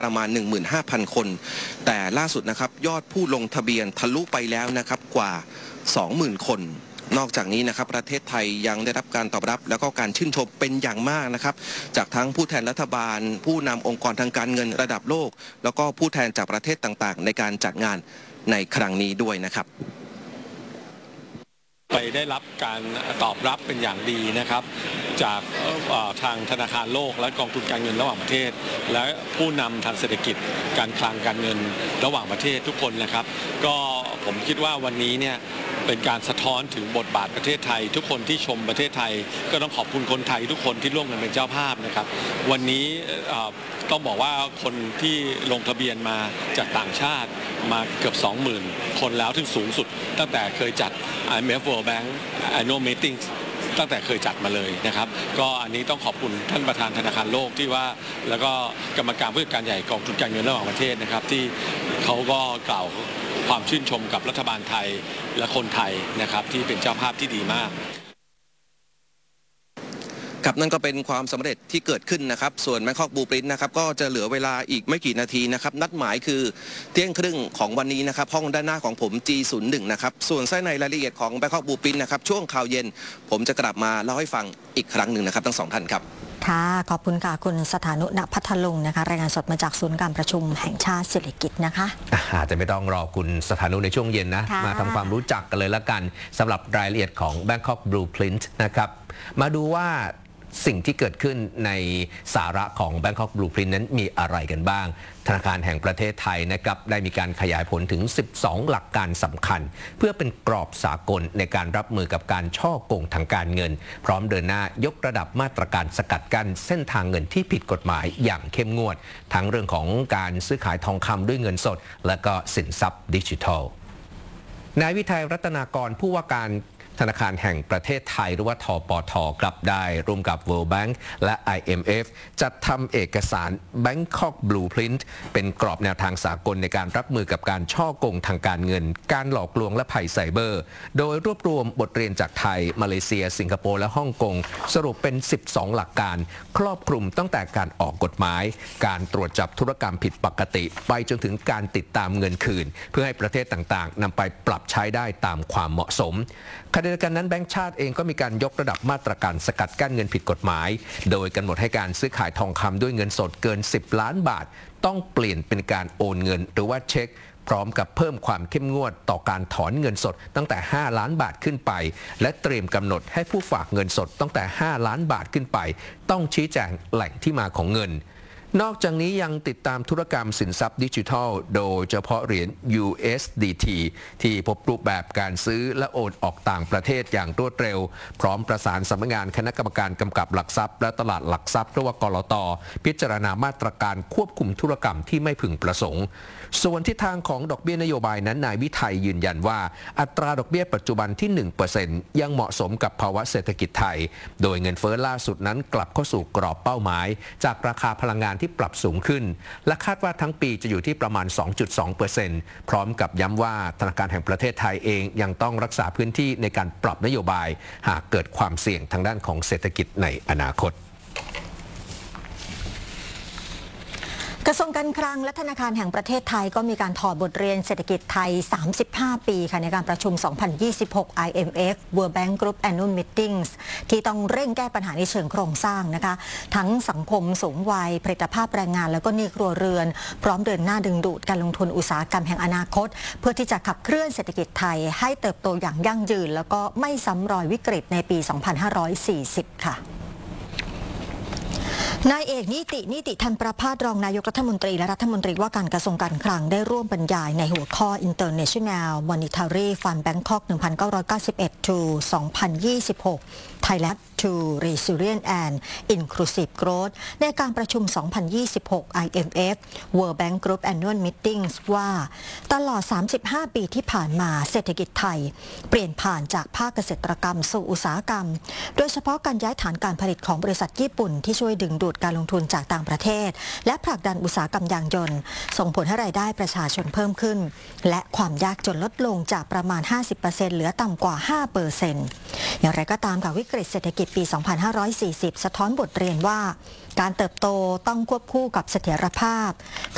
ประมาณ 15,000 คนแต่ล่าสุดนะครับยอดผู้ลงทะเบียนทะลุไปแล้วนะครับกว่า 20,000 คนนอกจากนี้นะครับประเทศไทยยังได้รับการตอบรับแล้วก็การชื่นชมเป็นอย่างมากนะครับจากทั้งผู้แทนรัฐบาลผู้นำองค์กรทางการเงินระดับโลกแล้วก็ผู้แทนจากประเทศต่างๆในการจัดงานในครั้งนี้ด้วยนะครับไปได้รับการตอบรับเป็นอย่างดีนะครับจากทางธนาคารโลกและกองทุนการเงินระหว่างประเทศและผู้นำทางเศรษฐกิจการคลังการเงินระหว่างประเทศทุกคนนะครับก็ผมคิดว่าวันนี้เนี่ยเป็นการสะท้อนถึงบทบาทประเทศไทยทุกคนที่ชมประเทศไทยก็ต้องขอบคุณคนไทยทุกคนที่ร่วมกันเป็นเจ้าภาพนะครับวันนี้ต้องบอกว่าคนที่ลงทะเบียนมาจากต่างชาติมาเกือบ 20,000 คนแล้วถึงสูงสุดตั้งแต่เคยจัด IMF World Bank Annual Meeting ตั้งแต่เคยจัดมาเลยนะครับก็อันนี้ต้องขอบคุณท่านประธานธนาคารโลกที่ว่าแล้วก็กรรมการผู้จัดการใหญ่กองทุนการเงินระหว่างประเทศนะครับที่เขาก็กล่าวความชื่นชมกับรัฐบาลไทยและคนไทยนะครับที่เป็นเจ้าภาพที่ดีมากครับนั่นก็เป็นความสำเร็จที่เกิดขึ้นนะครับส่วน Bangkok Blueprint นะครับก็จะเหลือเวลาอีกไม่กี่นาทีนะครับนัดหมายคือเที่ยงครึ่งของวันนี้นะครับห้องด้านหน้าของผม G01 นะครับส่วนไส้ในรายละเอียดของ Bangkok Blueprint นะครับช่วงข่าวเย็นผมจะกลับมาเล่าให้ฟังอีกครั้งหนึ่งนะครับทั้งสองท่านครับค่ะขอบคุณค่ะคุณสถานุ ณ พัทลุงนะคะรายงานสดมาจากศูนย์การประชุมแห่งชาติเศรษฐกิจนะคะอาจจะไม่ต้องรอคุณสถานุในช่วงเย็นนะมาทำความรู้จักกันเลยละกันสำหรับรายละเอียดของ Bangkok Blueprint นะครับมาดูว่าสิ่งที่เกิดขึ้นในสาระของ Bangkok Blueprint นั้นมีอะไรกันบ้างธนาคารแห่งประเทศไทยนะครับได้มีการขยายผลถึง 12 หลักการสำคัญเพื่อเป็นกรอบสากลในการรับมือกับการช่อโกงทางการเงินพร้อมเดินหน้ายกระดับมาตรการสกัดกั้นเส้นทางเงินที่ผิดกฎหมายอย่างเข้มงวดทั้งเรื่องของการซื้อขายทองคำด้วยเงินสดและก็สินทรัพย์ดิจิทัลนายวิทัยรัตนากรผู้ว่าการธนาคารแห่งประเทศไทยหรือว่าทปท.กลับได้ร่วมกับ World Bank และ IMF จัดทำเอกสาร Bangkok Blueprint เป็นกรอบแนวทางสากลในการรับมือกับการช่อโกงทางการเงินการหลอกลวงและภัยไซเบอร์โดยรวบรวมบทเรียนจากไทยมาเลเซียสิงคโปร์และฮ่องกงสรุปเป็น 12 หลักการครอบคลุมตั้งแต่การออกกฎหมายการตรวจจับธุรกรรมผิดปกติไปจนถึงการติดตามเงินคืนเพื่อให้ประเทศต่างๆนำไปปรับใช้ได้ตามความเหมาะสมขณะเดียวกันนั้นแบงก์ชาติเองก็มีการยกระดับมาตรการสกัดกั้นเงินผิดกฎหมายโดยกำหนดให้การซื้อขายทองคำด้วยเงินสดเกิน10 ล้านบาทต้องเปลี่ยนเป็นการโอนเงินหรือว่าเช็คพร้อมกับเพิ่มความเข้มงวดต่อการถอนเงินสดตั้งแต่5 ล้านบาทขึ้นไปและเตรียมกำหนดให้ผู้ฝากเงินสดตั้งแต่5 ล้านบาทขึ้นไปต้องชี้แจงแหล่งที่มาของเงินนอกจากนี้ยังติดตามธุรกรรมสินทรัพย์ดิจิทัลโดยเฉพาะเหรียญ USDT ที่พบรูปแบบการซื้อและโอนออกต่างประเทศอย่างรวดเร็วพร้อมประสานสำนักงานคณะกรรมการกำกับหลักทรัพย์และตลาดหลักทรัพย์หรือว่ากลต.พิจารณามาตรการควบคุมธุรกรรมที่ไม่พึงประสงค์ส่วนทิศทางของดอกเบี้ยนโยบายนั้นนายวิทัยยืนยันว่าอัตราดอกเบี้ยปัจจุบันที่ 1% ยังเหมาะสมกับภาวะเศรษฐกิจไทยโดยเงินเฟ้อล่าสุดนั้นกลับเข้าสู่กรอบเป้าหมายจากราคาพลังงานที่ปรับสูงขึ้นและคาดว่าทั้งปีจะอยู่ที่ประมาณ 2.2% พร้อมกับย้ำว่าธนาคารแห่งประเทศไทยเองยังต้องรักษาพื้นที่ในการปรับนโยบายหากเกิดความเสี่ยงทางด้านของเศรษฐกิจในอนาคตกระทรวงการคลังและธนาคารแห่งประเทศไทยก็มีการถอดบทเรียนเศรษฐกิจไทย 35 ปีค่ะในการประชุม 2026 IMF World Bank Group Annual Meetings ที่ต้องเร่งแก้ปัญหาในเชิงโครงสร้างนะคะทั้งสังคมสูงวัยผลิตภาพแรงงานแล้วก็หนี้ครัวเรือนพร้อมเดินหน้าดึงดูดการลงทุนอุตสาหกรรมแห่งอนาคตเพื่อที่จะขับเคลื่อนเศรษฐกิจไทยให้เติบโตอย่างยั่งยืนแล้วก็ไม่ซ้ำรอยวิกฤตในปี 2540 ค่ะนายเอกนิติธันประภาสรองนายกรัฐมนตรีและรัฐมนตรีว่าการกระทรวงการคลังได้ร่วมบรรยายในหัวข้อ International Monetary Fund Bangkok 1991 to 2026 Thailand to Resilient and Inclusive Growth ในการประชุม 2026 IMF World Bank Group Annual Meetings ว่าตลอด 35 ปีที่ผ่านมาเศรษฐกิจไทยเปลี่ยนผ่านจากภาคเกษตรกรรมสู่อุตสาหกรรมโดยเฉพาะการย้ายฐานการผลิตของบริษัทญี่ปุ่นที่ช่วยดึงดูดการลงทุนจากต่างประเทศและผลักดันอุตสาหกรรมยางยนต์ส่งผลให้รายได้ประชาชนเพิ่มขึ้นและความยากจนลดลงจากประมาณ 50% เหลือต่ำกว่า 5% อย่างไรก็ตามค่ะวิกฤตเศรษฐกิจปี 2540 สะท้อนบทเรียนว่าการเติบโตต้องควบคู่กับเสถียรภาพ